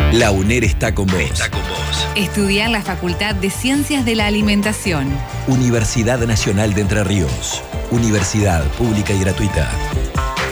La UNER está con vos. Estudia en la Facultad de Ciencias de la Alimentación. Universidad Nacional de Entre Ríos. Universidad pública y gratuita.